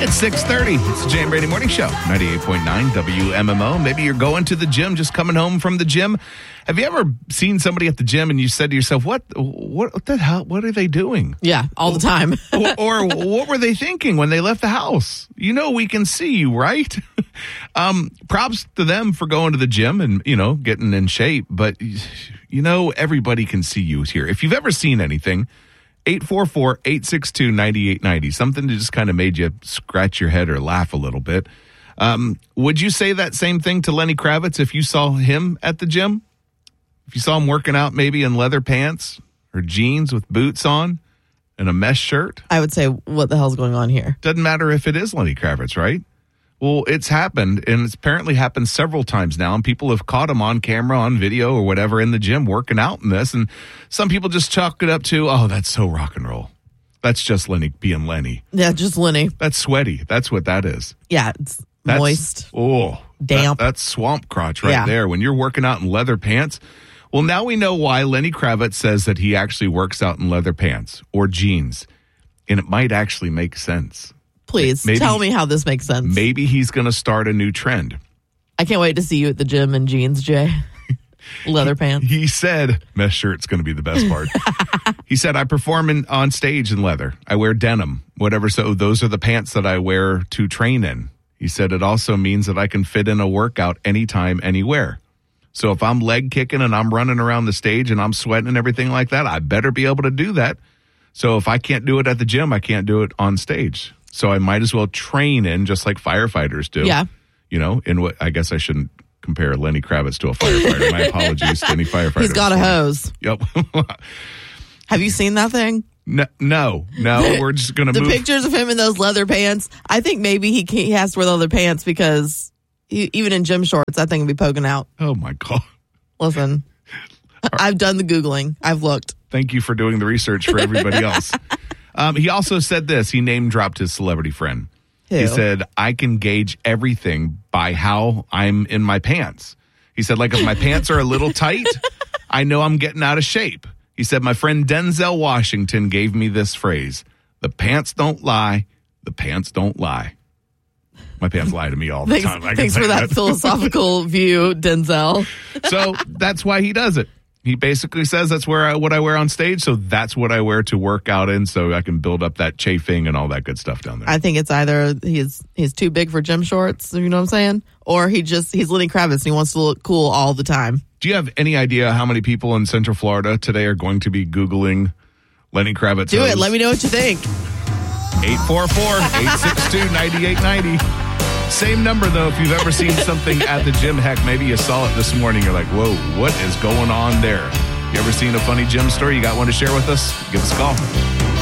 It's 6:30. It's the Jay and Brady Morning Show, 98.9 WMMO. Maybe you're going to the gym, just coming home from the gym. Have you ever seen somebody at the gym and you said to yourself, what the hell, what are they doing? Yeah, all the time. or what were they thinking when they left the house? You know, we can see you, right? Props to them for going to the gym and, getting in shape. But, everybody can see you here. If you've ever seen anything, 844-862-9890, something that just kind of made you scratch your head or laugh a little bit. Would you say that same thing to Lenny Kravitz if you saw him at the gym? If you saw him working out maybe in leather pants or jeans with boots on and a mesh shirt? I would say, what the hell's going on here? Doesn't matter if it is Lenny Kravitz, right? Well, it's happened, and it's apparently happened several times now, and people have caught him on camera, on video, or whatever in the gym working out in this, and some people just chalk it up to, oh, that's so rock and roll. That's just Lenny being Lenny. Yeah, just Lenny. That's sweaty. That's what that is. Yeah, it's moist. Oh, damp. That's swamp crotch right there. When you're working out in leather pants. Well, now we know why Lenny Kravitz says that he actually works out in leather pants or jeans, and it might actually make sense. Please, tell me how this makes sense. Maybe he's going to start a new trend. I can't wait to see you at the gym in jeans, Jay. Leather pants. He said, mesh shirt's going to be the best part. He said, I perform on stage in leather. I wear denim, whatever. So those are the pants that I wear to train in. He said, it also means that I can fit in a workout anytime, anywhere. So if I'm leg kicking and I'm running around the stage and I'm sweating and everything like that, I better be able to do that. So if I can't do it at the gym, I can't do it on stage. So I might as well train in just like firefighters do. Yeah. In what I guess I shouldn't compare Lenny Kravitz to a firefighter. My apologies to any firefighters. He's got a hose. Yep. Have you seen that thing? No. We're just going to move. The pictures of him in those leather pants, I think maybe he has to wear leather pants because even in gym shorts, that thing would be poking out. Oh, my God. Listen, I've done the Googling. I've looked. Thank you for doing the research for everybody else. He also said this. He name dropped his celebrity friend. Who? He said, I can gauge everything by how I'm in my pants. He said, like, if my pants are a little tight, I know I'm getting out of shape. He said, my friend Denzel Washington gave me this phrase. The pants don't lie. The pants don't lie. My pants lie to me all the time. Thanks for that philosophical view, Denzel. So that's why he does it. He basically says that's what I wear on stage, so that's what I wear to work out in, so I can build up that chafing and all that good stuff down there. I think it's either he's too big for gym shorts, you know what I'm saying? Or he's Lenny Kravitz and he wants to look cool all the time. Do you have any idea how many people in Central Florida today are going to be Googling Lenny Kravitz? Do it. Let me know what you think. 844-862-9890. Same number, though, if you've ever seen something at the gym. Heck, maybe you saw it this morning. You're like, whoa, what is going on there? You ever seen a funny gym story? You got one to share with us? Give us a call.